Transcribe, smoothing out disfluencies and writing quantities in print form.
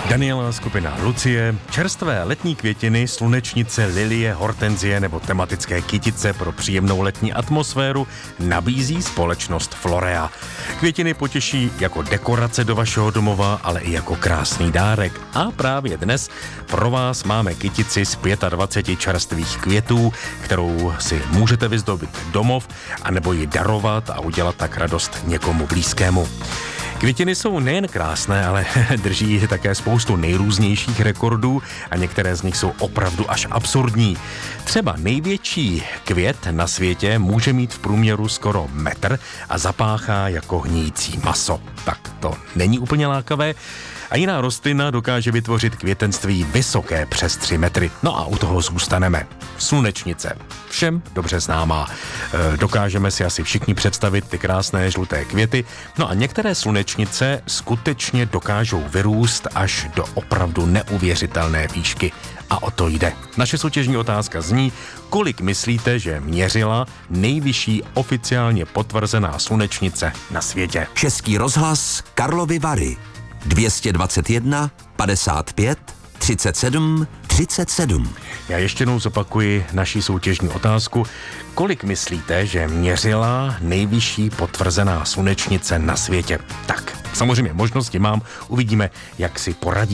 Daniela, skupina Lucie, čerstvé letní květiny, slunečnice, lilie, hortenzie nebo tematické kytice pro příjemnou letní atmosféru nabízí společnost Florea. Květiny potěší jako dekorace do vašeho domova, ale i jako krásný dárek. A právě dnes pro vás máme kytici z 25 čerstvých květů, kterou si můžete vyzdobit domov, anebo ji darovat a udělat tak radost někomu blízkému. Květiny jsou nejen krásné, ale drží také spoustu nejrůznějších rekordů a některé z nich jsou opravdu až absurdní. Třeba největší květ na světě může mít v průměru skoro metr a zapáchá jako hníjící maso. Tak to není úplně lákavé. A jiná rostlina dokáže vytvořit květenství vysoké přes 3 metry. No a u toho zůstaneme. Slunečnice. Všem dobře známá. Dokážeme si asi všichni představit ty krásné žluté květy. No a některé slunečnice skutečně dokážou vyrůst až do opravdu neuvěřitelné výšky. A o to jde. Naše soutěžní otázka zní, kolik myslíte, že měřila nejvyšší oficiálně potvrzená slunečnice na světě? Český rozhlas Karlovy Vary 221 55 37 37. Já ještě jednou zopakuji naši soutěžní otázku. Kolik myslíte, že měřila nejvyšší potvrzená slunečnice na světě? Tak, samozřejmě možnosti mám, uvidíme, jak si poradí.